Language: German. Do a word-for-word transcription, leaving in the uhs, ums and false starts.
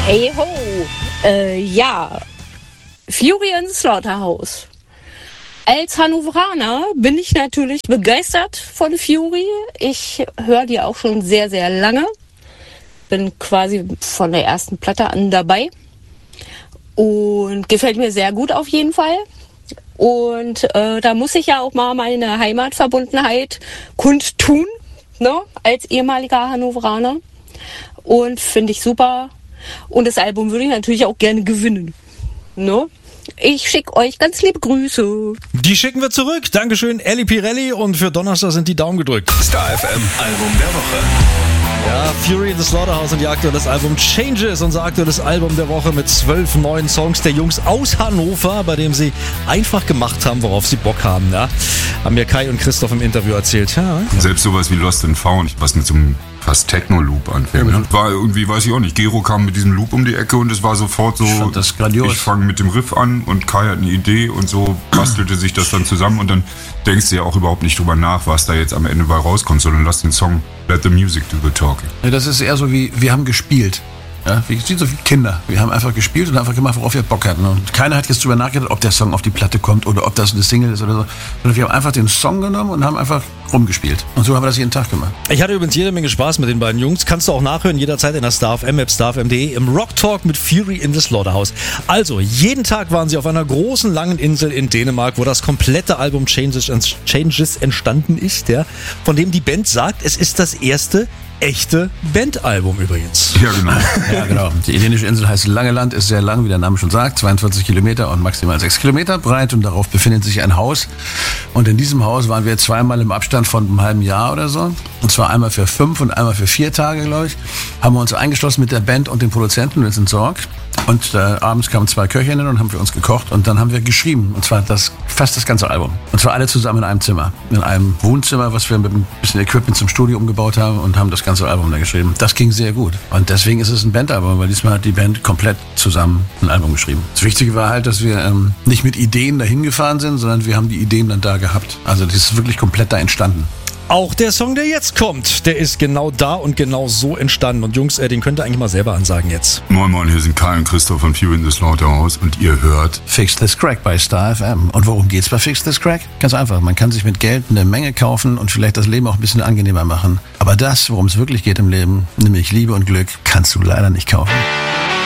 Hey ho, äh, ja, Fury in the Slaughterhouse. Als Hannoveraner bin ich natürlich begeistert von Fury. Ich höre die auch schon sehr, sehr lange. Bin quasi von der ersten Platte an dabei. Und gefällt mir sehr gut auf jeden Fall. Und äh, da muss ich ja auch mal meine Heimatverbundenheit kundtun, ne, als ehemaliger Hannoveraner. Und finde ich super. Und das Album würde ich natürlich auch gerne gewinnen. Ne? Ich schicke euch ganz liebe Grüße. Die schicken wir zurück. Dankeschön, Elli Pirelli. Und für Donnerstag sind die Daumen gedrückt. Star F M Album der Woche. Ja, Fury in the Slaughterhouse und ihr aktuelles Album Changes, unser aktuelles Album der Woche mit zwölf neuen Songs der Jungs aus Hannover, bei dem sie einfach gemacht haben, worauf sie Bock haben. Ja? Haben mir Kai und Christoph im Interview erzählt. Ja. Selbst sowas wie Lost and Found, was mit so einem fast Techno-Loop anfängt. Ja, ne? War irgendwie, weiß ich auch nicht, Gero kam mit diesem Loop um die Ecke und es war sofort so, ich fand das grandios. Ich fange mit dem Riff an und Kai hat eine Idee und so bastelte sich das dann zusammen und dann denkst du ja auch überhaupt nicht drüber nach, was da jetzt am Ende bei rauskommt, sondern lass den Song, let the music do the talking. Ja, das ist eher so wie, wir haben gespielt. Ja, wir sind so wie Kinder. Wir haben einfach gespielt und einfach gemacht, worauf wir Bock hatten. Und keiner hat jetzt drüber nachgedacht, ob der Song auf die Platte kommt oder ob das eine Single ist oder so. Sondern wir haben einfach den Song genommen und haben einfach rumgespielt. Und so haben wir das jeden Tag gemacht. Ich hatte übrigens jede Menge Spaß mit den beiden Jungs. Kannst du auch nachhören, jederzeit in der Star F M App, star f m punkt d e, im Rock Talk mit Fury in the Slaughterhouse. Also, jeden Tag waren sie auf einer großen, langen Insel in Dänemark, wo das komplette Album Changes, Changes entstanden ist, ja, von dem die Band sagt, es ist das erste echte Bandalbum übrigens. Ja, genau. Ja, genau. Die italienische Insel heißt Langeland, ist sehr lang, wie der Name schon sagt, zweiundvierzig Kilometer und maximal sechs Kilometer breit und darauf befindet sich ein Haus. Und in diesem Haus waren wir zweimal im Abstand von einem halben Jahr oder so. Und zwar einmal für fünf und einmal für vier Tage, glaube ich. Haben wir uns eingeschlossen mit der Band und den Produzenten, wir sind Sorg. Und äh, abends kamen zwei Köchinnen und haben für uns gekocht und dann haben wir geschrieben. Und zwar das, fast das ganze Album. Und zwar alle zusammen in einem Zimmer. In einem Wohnzimmer, was wir mit ein bisschen Equipment zum Studio umgebaut haben und haben das ganze Album da geschrieben. Das ging sehr gut. Und deswegen ist es ein Bandalbum, weil diesmal hat die Band komplett zusammen ein Album geschrieben. Das Wichtige war halt, dass wir ähm, nicht mit Ideen dahin gefahren sind, sondern wir haben die Ideen dann da gehabt. Also das ist wirklich komplett da entstanden. Auch der Song, der jetzt kommt, der ist genau da und genau so entstanden. Und Jungs, äh, den könnt ihr eigentlich mal selber ansagen jetzt. Moin Moin, hier sind Kai und Christoph von Fury in the Slaughterhouse und ihr hört Fix This Crack bei Star F M. Und worum geht's bei Fix This Crack? Ganz einfach, man kann sich mit Geld eine Menge kaufen und vielleicht das Leben auch ein bisschen angenehmer machen. Aber das, worum es wirklich geht im Leben, nämlich Liebe und Glück, kannst du leider nicht kaufen.